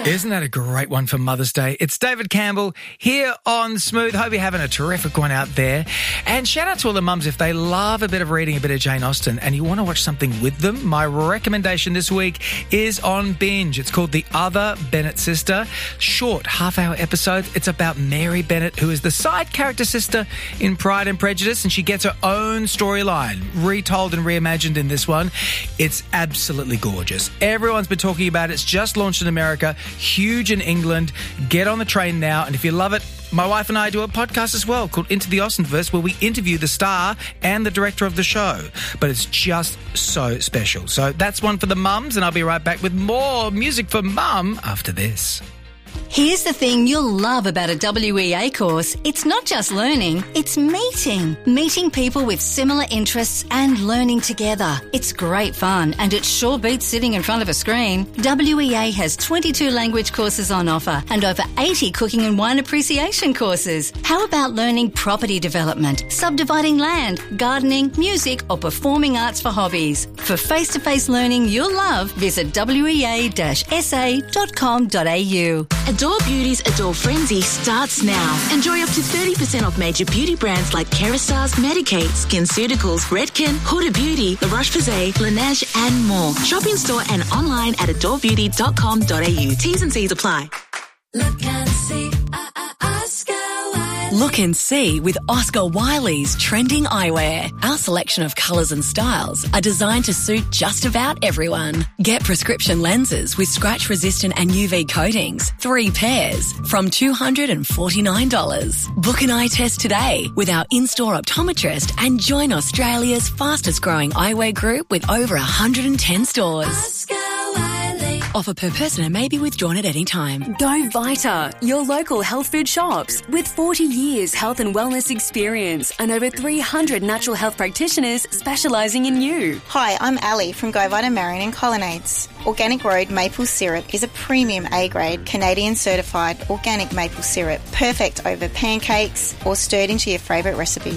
Isn't that a great one for Mother's Day? It's David Campbell here on Smooth. Hope you're having a terrific one out there. And shout out to all the mums if they love a bit of reading, a bit of Jane Austen, and you want to watch something with them. My recommendation this week is on Binge. It's called The Other Bennet Sister. Short, half-hour episodes. It's about Mary Bennet, who is the side character sister in Pride and Prejudice, and she gets her own storyline, retold and reimagined in this one. It's absolutely gorgeous. Everyone's been talking about it. It's just launched in America. Huge in England. Get on the train now, and if you love it, my wife and I do a podcast as well called Into the Austenverse, where we interview the star and the director of the show. But it's just so special. So that's one for the mums, and I'll be right back with more music for mum after this. Here's the thing you'll love about a WEA course. It's not just learning, it's meeting. Meeting people with similar interests and learning together. It's great fun, and it sure beats sitting in front of a screen. WEA has 22 language courses on offer and over 80 cooking and wine appreciation courses. How about learning property development, subdividing land, gardening, music, or performing arts for hobbies? For face-to-face learning you'll love, visit wea-sa.com.au. Adore Beauty's Adore Frenzy starts now. Enjoy up to 30% off major beauty brands like Kerastase, Medik8, SkinCeuticals, Redken, Huda Beauty, La Roche-Posay, Laneige and more. Shop in store and online at adorebeauty.com.au. T's and C's apply. Look and see, Oscar Wilde. Look and see with Oscar Wiley's trending eyewear. Our selection of colours and styles are designed to suit just about everyone. Get prescription lenses with scratch-resistant and UV coatings, 3 pairs, from $249. Book an eye test today with our in-store optometrist and join Australia's fastest-growing eyewear group with over 110 stores. Oscar Wiley. Offer per person and may be withdrawn at any time. Go Vita, your local health food shops. With 40 years health and wellness experience and over 300 natural health practitioners specialising in you. Hi, I'm Ali from Go Vita Marion and Colonnades. Organic Road maple syrup is a premium A-grade, Canadian certified organic maple syrup, perfect over pancakes or stirred into your favourite recipes.